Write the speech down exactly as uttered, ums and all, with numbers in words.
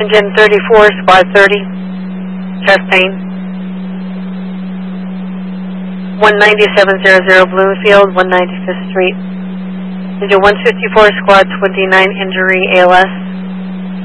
Engine thirty-four, squad thirty, chest pain. one ninety-seven hundred Bloomfield, one ninety-fifth Street. Engine one fifty-four, squad twenty-nine, injury, A L S.